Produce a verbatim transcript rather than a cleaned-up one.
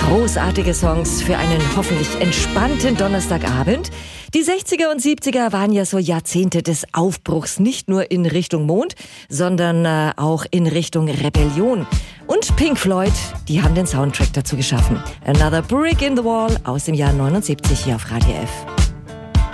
Großartige Songs für einen hoffentlich entspannten Donnerstagabend. Die sechziger und siebziger waren ja so Jahrzehnte des Aufbruchs, nicht nur in Richtung Mond, sondern äh, auch in Richtung Rebellion. Und Pink Floyd, die haben den Soundtrack dazu geschaffen. Another Brick in the Wall aus dem Jahr neunundsiebzig hier auf Radio F.